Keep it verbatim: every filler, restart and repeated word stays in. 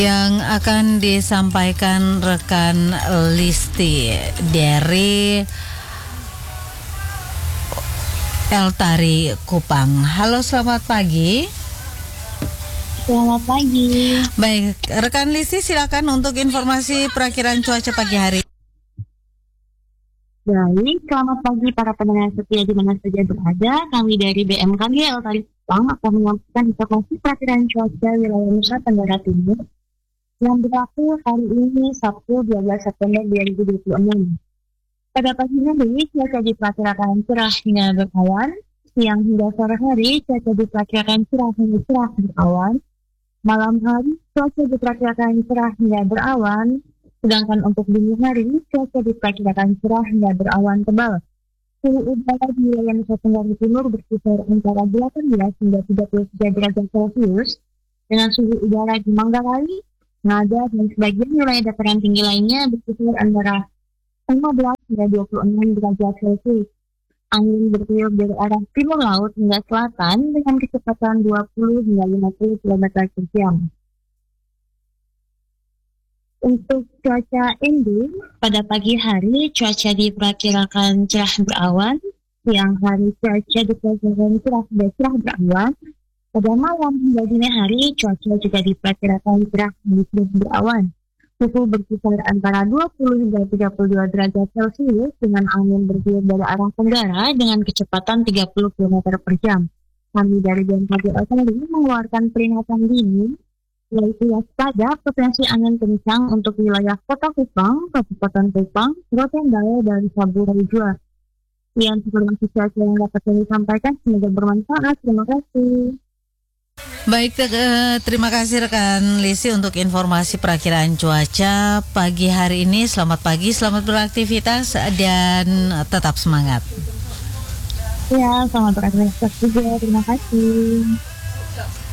yang akan disampaikan rekan Listi dari Eltari Kupang. Halo, selamat pagi. Selamat pagi. Baik, rekan Listi silakan untuk informasi perakiran cuaca pagi hari. Baik, selamat pagi para pendengar setia di mana saja berada. Kami dari B M K G Eltari Kupang akan menyampaikan informasi perakiran cuaca wilayah Nusa Tenggara Timur yang berlaku hari ini Sabtu dua belas September dua ribu dua puluh enam. Pada pagi hari, cuaca diperkirakan cerah hingga berawan. Siang hingga sore hari, cuaca diperkirakan cerah hingga cerah berawan. Malam hari, cuaca diperkirakan cerah hingga berawan. Sedangkan untuk dini hari, cuaca diperkirakan cerah hingga berawan tebal. Suhu udara di wilayah Nusa Tenggara Timur berkisar antara delapan belas hingga tiga puluh tiga derajat Celcius. Dengan suhu udara di Manggarai, Ngada, dan sebagian wilayah dataran tinggi lainnya berkisar antara lima belas hingga dua puluh enam derajat Celcius. Angin bertiup dari arah timur laut hingga selatan dengan kecepatan dua puluh hingga lima puluh kilometer per jam. Untuk cuaca ending, pada pagi hari cuaca diperkirakan cerah berawan, siang hari cuaca diperkirakan cerah hingga cerah berawan. Pada malam hingga dini hari cuaca juga diperkirakan cerah hingga cerah berawan. Suhu berkisar antara dua puluh hingga tiga puluh dua derajat Celcius dengan angin bertiup dari arah tenggara dengan kecepatan tiga puluh kilometer per jam. Kami dari B M K G Eltari mengeluarkan peringatan dini yaitu waspada potensi angin kencang untuk wilayah Kota Kupang, Kabupaten Kupang, Rotendao, dan Saburai Jua. Sekian informasi cuaca yang dapat kami sampaikan, semoga bermanfaat. Terima kasih. Baik, eh, terima kasih rekan Lisi untuk informasi perakiran cuaca pagi hari ini. Selamat pagi, selamat beraktivitas dan tetap semangat. Ya, selamat beraktivitas juga. Terima kasih.